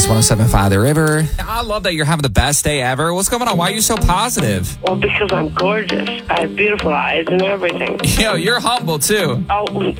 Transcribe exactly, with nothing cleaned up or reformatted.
Kiss one oh seven point five The River. I love that you're having the best day ever. What's going on? Why are you so positive? Well, because I'm gorgeous. I have beautiful eyes and everything. Yo, you're humble, too. Oh,